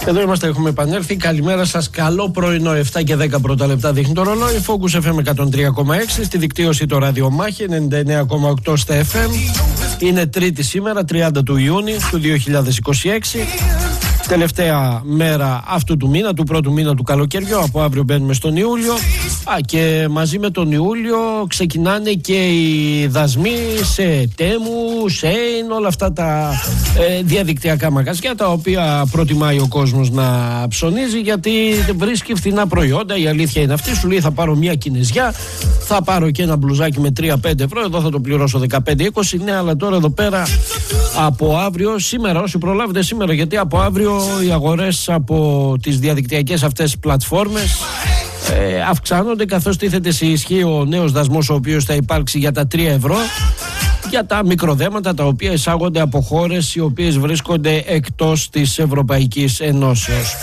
Εδώ είμαστε, έχουμε επανέλθει. Καλημέρα σας, καλό πρωινό. 7 και 10 πρώτα λεπτά δείχνει το ρολόι. Focus FM 103,6. Στη δικτύωση το ραδιομάχη 99,8 στα FM. Είναι Τρίτη σήμερα, 30 του Ιούνιου του 2026. Τελευταία μέρα αυτού του μήνα, του πρώτου μήνα του καλοκαιριού. Από αύριο μπαίνουμε στον Ιούλιο. Και μαζί με τον Ιούλιο ξεκινάνε και οι δασμοί σε Τέμου, Σέιν, όλα αυτά τα διαδικτυακά μαγαζιά τα οποία προτιμάει ο κόσμος να ψωνίζει, γιατί βρίσκει φθηνά προϊόντα. Η αλήθεια είναι αυτή. Σου λέει θα πάρω μια κινεζιά, θα πάρω και ένα μπλουζάκι με 3-5 ευρώ, εδώ θα το πληρώσω 15-20. Ναι, αλλά τώρα εδώ πέρα από αύριο, σήμερα, όσοι προλάβετε σήμερα, γιατί από αύριο οι αγορές από τις διαδικτυακές αυτές πλατφόρμες αυξάνονται, καθώς τίθεται σε ισχύ ο νέος δασμός, ο οποίος θα υπάρξει για τα 3 ευρώ για τα μικροδέματα τα οποία εισάγονται από χώρες οι οποίες βρίσκονται εκτός της Ευρωπαϊκής Ενώσεως.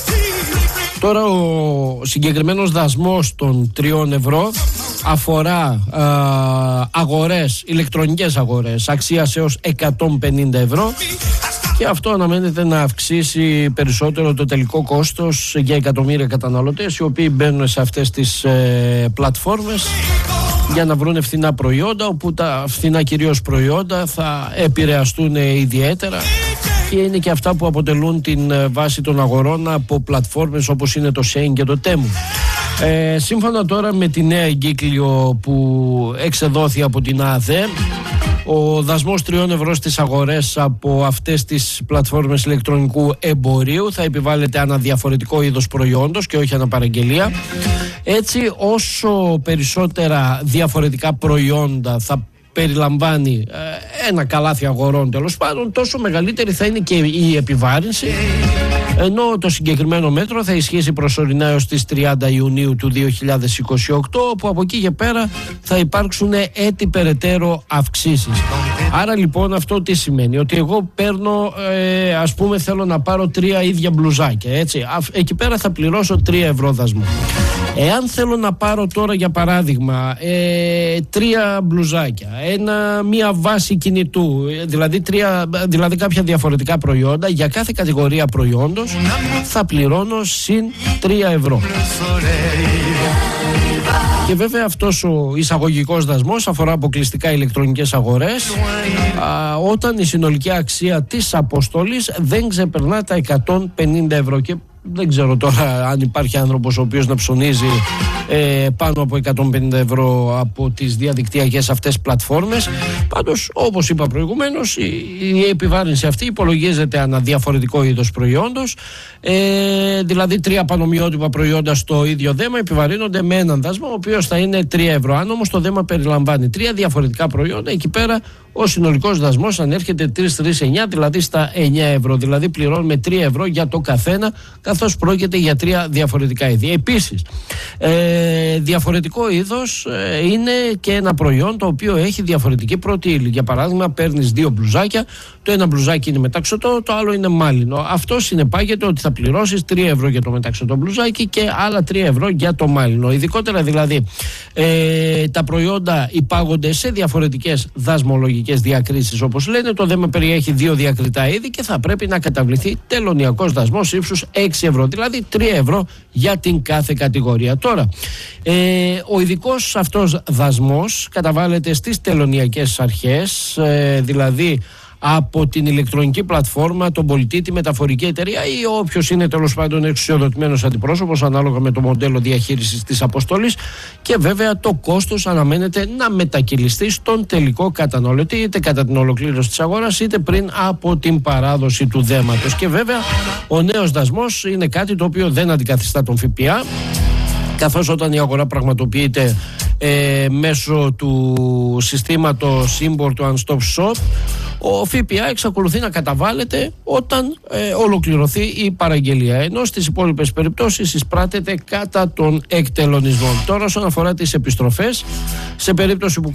Τώρα ο συγκεκριμένος δασμός των 3 ευρώ αφορά αγορές, ηλεκτρονικές αγορές αξίας έως 150 ευρώ, και αυτό αναμένεται να αυξήσει περισσότερο το τελικό κόστος για εκατομμύρια καταναλωτές, οι οποίοι μπαίνουν σε αυτές τις πλατφόρμες για να βρουν φθηνά προϊόντα, όπου τα φθηνά κυρίως προϊόντα θα επηρεαστούν ιδιαίτερα, και είναι και αυτά που αποτελούν την βάση των αγορών από πλατφόρμες όπως είναι το Shein και το Temu. Σύμφωνα τώρα με τη νέα εγκύκλιο που εξεδόθη από την ΑΔΕ, ο δασμός 3 ευρώ στις αγορές από αυτές τις πλατφόρμες ηλεκτρονικού εμπορίου θα επιβάλλεται ανά διαφορετικό είδος προϊόντος και όχι ανά παραγγελία. Έτσι, όσο περισσότερα διαφορετικά προϊόντα θα περιλαμβάνει ένα καλάθι αγορών, τέλος πάντων, τόσο μεγαλύτερη θα είναι και η επιβάρυνση, ενώ το συγκεκριμένο μέτρο θα ισχύσει προσωρινά έως τις 30 Ιουνίου του 2028, όπου από εκεί και πέρα θα υπάρξουν έτη περαιτέρω αυξήσεις. Άρα λοιπόν αυτό τι σημαίνει? Ότι εγώ παίρνω, ας πούμε θέλω να πάρω 3 ίδια μπλουζάκια, έτσι, εκεί πέρα θα πληρώσω 3 ευρώ δασμό. Εάν θέλω να πάρω τώρα για παράδειγμα 3 μπλουζάκια, μία βάση κινητού, δηλαδή κάποια διαφορετικά προϊόντα, για κάθε κατηγορία προϊόντος θα πληρώνω συν 3 ευρώ. Και βέβαια αυτός ο εισαγωγικός δασμός αφορά αποκλειστικά ηλεκτρονικές αγορές, όταν η συνολική αξία της αποστολής δεν ξεπερνά τα 150 ευρώ. Και δεν ξέρω τώρα αν υπάρχει άνθρωπος ο οποίος να ψωνίζει πάνω από 150 ευρώ από τις διαδικτυακές αυτές πλατφόρμες. Πάντως, όπως είπα προηγουμένως, η επιβάρυνση αυτή υπολογίζεται ανά διαφορετικό είδος προϊόντος, δηλαδή 3 πανομοιότυπα προϊόντα στο ίδιο δέμα επιβαρύνονται με έναν δασμό, ο οποίος θα είναι 3 ευρώ. Αν όμως το δέμα περιλαμβάνει 3 διαφορετικά προϊόντα, εκεί πέρα ο συνολικός δασμός ανέρχεται 3,3,9, δηλαδή στα 9 ευρώ. Δηλαδή πληρώνουμε 3 ευρώ για το καθένα, καθώς πρόκειται για 3 διαφορετικά είδη. Επίσης, διαφορετικό είδος είναι και ένα προϊόν το οποίο έχει διαφορετική πρώτη ύλη. Για παράδειγμα, παίρνεις 2 μπλουζάκια, το ένα μπλουζάκι είναι μεταξωτό, το άλλο είναι μάλινο. Αυτό συνεπάγεται ότι θα πληρώσεις 3 ευρώ για το μεταξωτό μπλουζάκι και άλλα 3 ευρώ για το μάλινο. Ειδικότερα δηλαδή τα προϊόντα υπάγονται σε διαφορετικές δασμολογικές διακρίσεις, όπως λένε. Το δέμα περιέχει 2 διακριτά είδη και θα πρέπει να καταβληθεί τελωνειακός δασμός ύψους 6 ευρώ, δηλαδή 3 ευρώ για την κάθε κατηγορία. Τώρα, ο ειδικός αυτός δασμός καταβάλλεται στις τελωνειακές αρχές, δηλαδή από την ηλεκτρονική πλατφόρμα, τον πολιτή, τη μεταφορική εταιρεία ή όποιος είναι τέλος πάντων εξουσιοδοτημένος αντιπρόσωπος, ανάλογα με το μοντέλο διαχείρισης της αποστολής, και βέβαια το κόστος αναμένεται να μετακυλιστεί στον τελικό καταναλωτή, είτε κατά την ολοκλήρωση της αγοράς είτε πριν από την παράδοση του δέματος. Και βέβαια ο νέος δασμός είναι κάτι το οποίο δεν αντικαθιστά τον ΦΠΑ, καθώς όταν η αγορά πραγματοποιείται μέσω του συστήματος Import One Stop Shop, ο ΦΠΑ εξακολουθεί να καταβάλλεται όταν ολοκληρωθεί η παραγγελία, ενώ στις υπόλοιπες περιπτώσεις εισπράτεται κατά τον εκτελονισμό. Τώρα, όσον αφορά τις επιστροφές, σε περίπτωση που